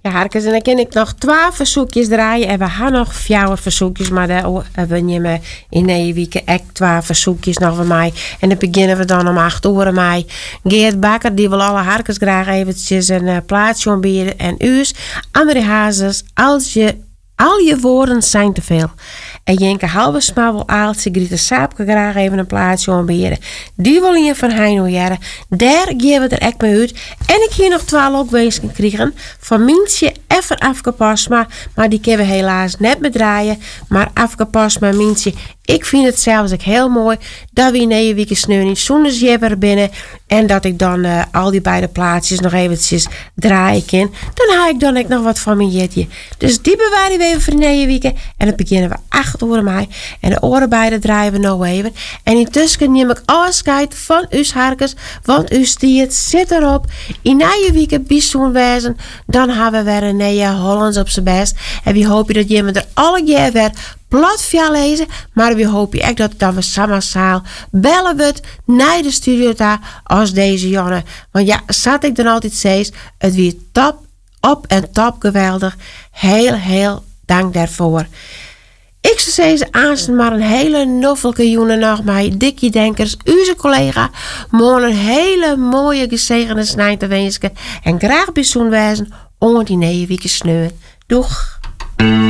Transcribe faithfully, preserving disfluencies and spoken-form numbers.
Ja, Harkes, en dan ken ik nog twaalf verzoekjes draaien. En we gaan nog vier verzoekjes. Maar daar hebben we niet in negen weken echt twaalf verzoekjes nog van mij. En dan beginnen we dan om acht uur mij. Geert Bakker, die wil alle Harkes graag eventjes een uh, plaatsje aanbieden. En u's, André Hazes, als je, al je woorden zijn te veel. En Jenke Halbersma wil Aaltje, Griete Saapke graag even een plaatsje aanbieden. Die wil je van Heino jaren. Daar geven we er echt mee uit. En ik hier nog twaalf ook wezen krijgen. Van Mientje even afgepast. Maar, maar die kunnen we helaas net met draaien. Maar afgepast maar Mientje. Ik vind het zelfs ook heel mooi dat we in negen weken sneu niet zonder jebber binnen. En dat ik dan uh, al die beide plaatsjes nog eventjes draaien kan. Dan haal ik dan ook nog wat van mijn jetje. Dus die bewaren we even voor negen weken. En dan beginnen we acht uur mij. En de oren beide draaien we nog even. En intussen neem ik afscheid van uw Harkes. Want uw stiert zit erop. In negen weken bijzoen wezen. Dan hebben we weer een nieuwe Hollands op zijn best. En we hopen dat je me er alle keer weer plat via lezen, maar we hopen echt dat dan we samen zaal bellen we het naar de studio daar als deze Janne. Want ja, zat ik dan altijd steeds, het weer top, op en top geweldig. Heel, heel dank daarvoor. Ik zou zeggen, aanstaan maar een hele noffelke jongen nog bij Dikkie Denkers, uw collega. Morgen een hele mooie gezegende snij te wensen. En graag bijzoen wijzen om die negen weken sneuwen. Doeg!